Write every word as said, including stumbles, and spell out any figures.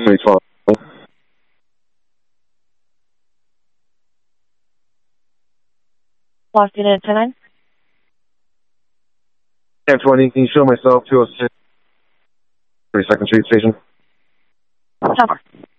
three twelve. Lost unit at ten nine. ten twenty, can you show myself two oh six? thirty-second Street Station. ten four.